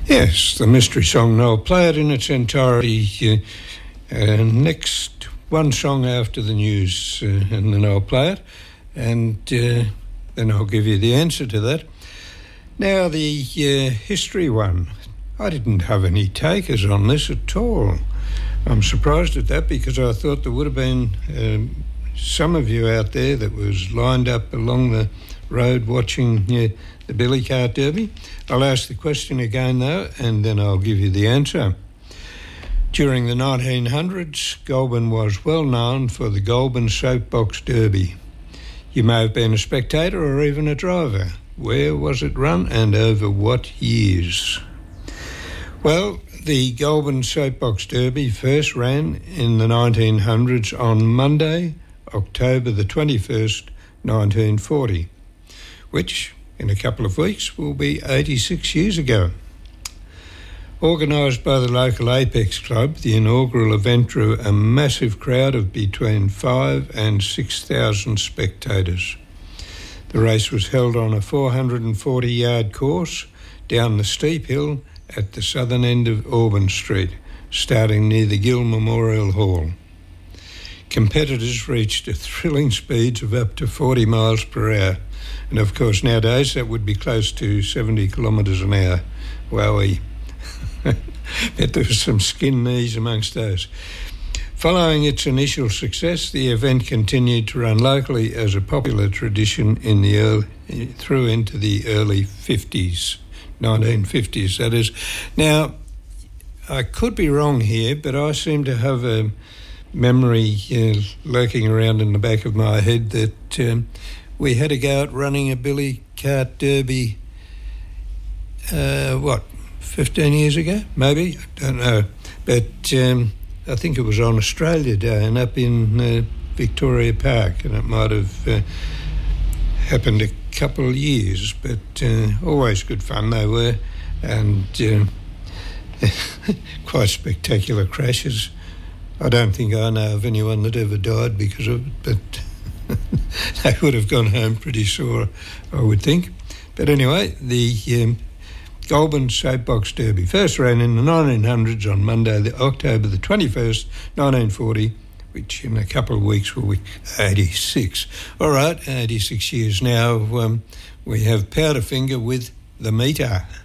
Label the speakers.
Speaker 1: Yes, the mystery song. I'll play it in its entirety next one song after the news, and then I'll play it, and then I'll give you the answer to that. Now, the history one. I didn't have any takers on this at all. I'm surprised at that because I thought there would have been some of you out there that was lined up along the road watching the Billy Cart Derby. I'll ask the question again though, and then I'll give you the answer. During the 1900s, Goulburn was well known for the Goulburn Soapbox Derby. You may have been a spectator or even a driver. Where was it run and over what years? Well, the Goulburn Soapbox Derby first ran in the 1900s on Monday, October the 21st, 1940, which in a couple of weeks will be 86 years ago. Organised by the local Apex Club, the inaugural event drew a massive crowd of between 5,000 and 6,000 spectators. The race was held on a 440-yard course down the steep hill at the southern end of Auburn Street, starting near the Gill Memorial Hall. Competitors reached a thrilling speeds of up to 40 miles per hour. And of course, nowadays that would be close to 70 kilometres an hour. Wowee. Bet there was some skin knees amongst those. Following its initial success, the event continued to run locally as a popular tradition through into the early 50s, 1950s, that is. Now, I could be wrong here, but I seem to have a memory lurking around in the back of my head that we had to go out running a Billy Cart Derby, 15 years ago, maybe? I don't know. But I think it was on Australia Day and up in Victoria Park, and it might have happened a couple of years, but always good fun they were, and quite spectacular crashes. I don't think I know of anyone that ever died because of it, but they would have gone home pretty sore, I would think. But anyway, the Goulburn Soapbox Derby first ran in the 1900s on Monday, October the 21st, 1940, which in a couple of weeks will be 86. All right, 86 years now. We have Powderfinger with The Meter.